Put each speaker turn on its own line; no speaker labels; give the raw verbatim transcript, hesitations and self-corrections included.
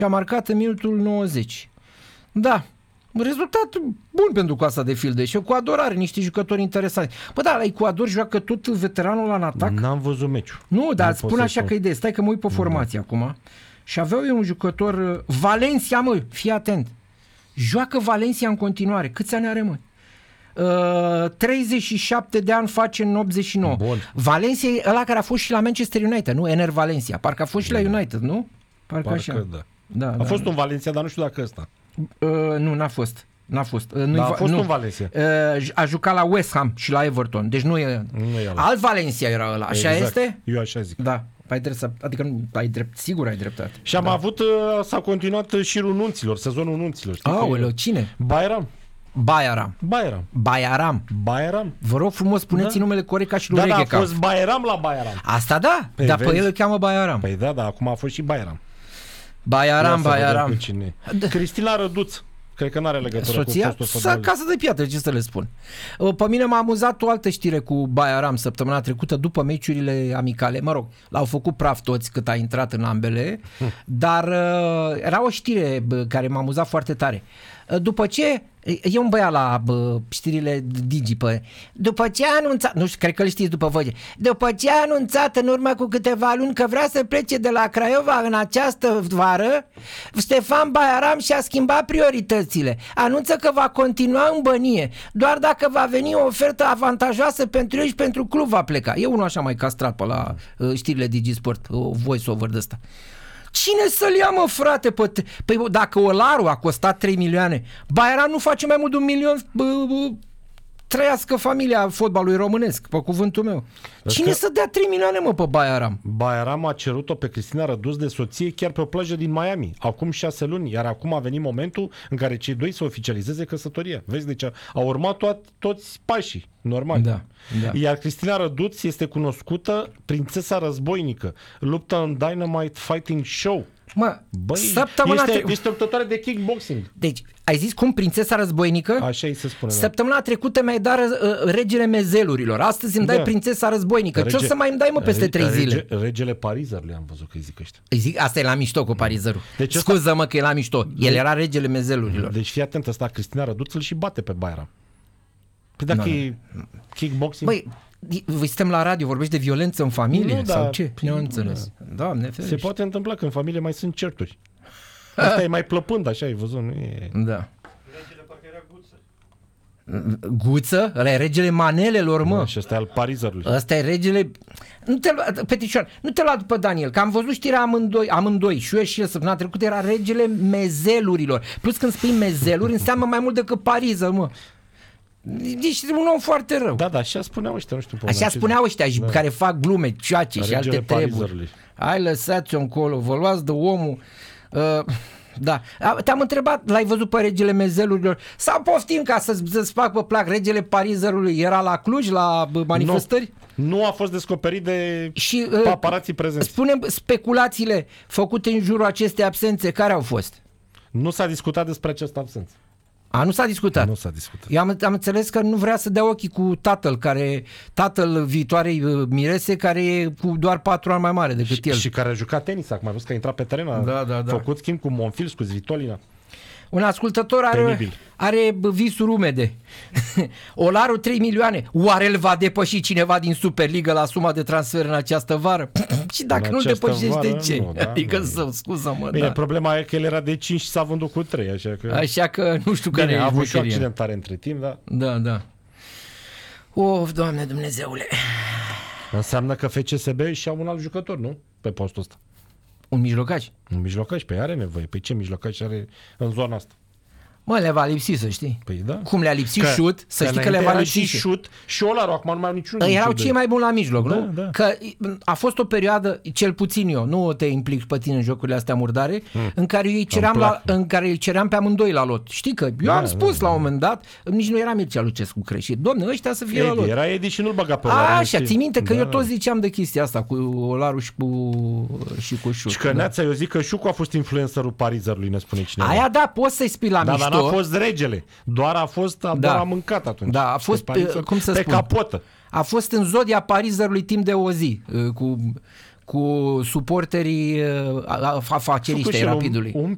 a marcat în minutul nouăzeci. Da, rezultat bun pentru Coasta de Fildeș. Ecuador are niște jucători interesanți. Bă, da, la Ecuador joacă tot veteranul la în atac?
N-am văzut meciul.
Nu, dar
nu
spun așa că idee. Stai că mă uit pe formație mm. acum. Și aveau eu un jucător, Valencia, mă, fii atent. Joacă Valencia în continuare. Câți ani are, mă? Uh, treizeci și șapte de ani face în optzeci și nouă.
Bun.
Valencia e ăla care a fost și la Manchester United, nu? Ener Valencia. Parcă a fost și la United, nu? Parcă,
Parcă
așa.
da.
Da,
a
da,
fost
da.
un Valencia, dar nu știu dacă ăsta.
Uh, nu, n-a fost. N-a fost. Uh,
da, a fost
nu.
un Valencia.
Uh, a jucat la West Ham și la Everton. Deci nu e...
Nu e ăla.
Alt Valencia era ăla. Așa
exact.
este?
Eu așa zic.
Da. Ai drept să, adică nu, ai drept, sigur ai dreptate.
Și am
da.
avut, s-a continuat șirul nunților, sezonul nunților.
Aoleu, cine?
Bayram.
Bayram.
Bayram.
Bayram.
Bayram.
Vă rog frumos, spuneți
da.
numele corect ca și lui
Da, da, a
Reghe
fost Bayram la Bayram.
Asta da,
păi
dar pe el îl cheamă Bayram.
Păi da, da, acum a fost și Bayram.
Bayram, Bayram.
Da. Cristina Răduț. Cred că n-are legătură
soția?
cu fostul fotbalist.
Casă de piatră, ce să le spun. Pe mine m-a amuzat o altă știre cu Bayram săptămâna trecută, după meciurile amicale. Mă rog, l-au făcut praf toți cât a intrat în ambele, hm. dar uh, era o știre bă, care m-a amuzat foarte tare. După ce, e un băiat la bă, știrile Digi, pe, după ce a anunțat, nu știu, cred că îl știți după voi, după ce a anunțat în urmă cu câteva luni că vrea să plece de la Craiova în această vară, Ștefan Bayram și-a schimbat prioritățile. Anunță că va continua în Bănie, doar dacă va veni o ofertă avantajoasă pentru el și pentru club va pleca. E unul așa mai castrat pe la uh, știrile Digi Sport, o voice-over de ăsta. Cine să-l ia, mă, frate? Păi, păi dacă Olaru a costat trei milioane, Bayram nu face mai mult de un milion, bă, bă, trăiască familia fotbalului românesc, pe cuvântul meu. Cine că... să dea trei milioane, mă, pe Bayram?
Bayram a cerut-o pe Cristina Răduț de soție chiar pe o plajă din Miami, acum șase luni, iar acum a venit momentul în care cei doi să oficializeze căsătoria. Vezi, deci a, a urmat to- toți pașii, normal.
Da, da.
Iar Cristina Răduț este cunoscută prințesa războinică, luptă în Dynamite Fighting Show.
Mă,
băi,
săptămâna
este,
trecută...
este luptătoare de kickboxing.
Deci, ai zis cum prințesa războinică?
Așa îi se spune.
Săptămâna da. trecută mi-ai dat uh, regele mezelurilor. Astăzi îmi dai da. prințesa războinică. Rege... Ce o să mai îmi dai, mă, peste trei
rege,
zile?
Regele Parizerului am văzut că îi zic ăștia.
Îi zic, asta e la mișto cu parizerul. Deci scuză-mă că e la mișto. El era regele mezelurilor.
Deci fii atent, ăsta Cristina Răduț îl și bate pe Bayram. Păi dacă no, e kickboxing...
Băi, voi suntem la radio, vorbești de violență în familie nu, sau da, ce? Nu înțeles. Doamne ferește.
Se poate întâmpla că în familie mai sunt certuri. Asta e mai plăpând, așa ai văzut, nu e...
Da. Regele parcă era Guță. Guță? Ăla e regele manelelor, mă.
Da, și ăsta e al parizerului.
Ăsta e regele... Nu te lua, Petișoar, nu te lua după Daniel, că am văzut știrea amândoi, amândoi și eu și el săptămâna trecută era regele mezelurilor. Plus când spui mezeluri înseamnă mai mult decât pariză, mă. Deci un om foarte rău.
Da, da, așa spuneau ăștia, nu știu.
Așa spuneau ăștia da. care fac glume, cioace și alte treburi. Hai, lăsați-o încolo, vă luați de omul... Uh, da. Te-am întrebat, l-ai văzut pe regele mezelurilor? Sau poftim ca să, să-ți fac pe plac, regele parizerului era la Cluj, la manifestări?
Nu, nu a fost descoperit de
și, uh,
paparații prezenți.
Spune-mi speculațiile făcute în jurul acestei absențe, care au fost?
Nu s-a discutat despre această absență.
A, nu s-a discutat.
Nu s-a discutat.
Eu am, am înțeles că nu vrea să dea ochii cu tatăl, care tatăl viitoarei mirese, care e cu doar patru ani mai mare decât
și,
el.
Și care a jucat tenis, acum a văzut că a intrat pe teren, a
da, da, da.
făcut schimb cu Monfils, cu Zvitolina.
Un ascultător are, are visuri umede. Olaru trei milioane. Oare îl va depăși cineva din Superliga la suma de transfer în această vară? Și dacă nu-l depășești, vară, de ce?
Nu, da,
adică
nu.
să scuză-mă.
Bine,
da.
problema e că el era de cinci și s-a vândut cu trei, așa că...
Așa că nu știu care
Bine,
e
a avut și o
bucurie.
accidentare între timp, da?
Da, da. Of, Doamne Dumnezeule.
Înseamnă că F C S B și-au un alt jucător, nu? Pe postul ăsta.
Un mijlocaș?
Un mijlocaș, pe are nevoie. Păi ce mijlocaș are în zona asta?
Mă, le va lipsi, să știi.
Păi da.
Cum le-a lipsit șut, să știi că le va lipsi
și șut și Olaru, acum nu mai au niciunul.
Erau cei mai buni la mijloc,
da,
nu?
Da.
Că a fost o perioadă, cel puțin eu, nu te implic pe tine în jocurile astea murdare, hmm. în care eu îi ceream, la, în care îi ceream pe amândoi la lot. Știi că eu da, am spus da, la un moment dat, nici nu era Mircea Lucescu creșit. Dom'le, ăștia să fie
Edi,
la lot.
Era Edi și nu-l băga pe
Olaru. A,
Olaru.
așa, ții minte că
da.
eu tot ziceam de chestia asta cu Olaru și cu, și cu Șut.
Și că da. Neața, eu zic că Șucu a fost influencerul parizerului, ne spune cineva.
Aia da, poți să-i spui la
da,
mișto.
Dar n-a fost regele. Doar a fost, doar da. a mâncat atunci.
Da, a fost, pe,
Parizor,
cum să
pe
spun,
capotă.
A fost în zodia parizerului timp de o zi, cu, cu suporterii afaceriști ai Rapidului.
Un, un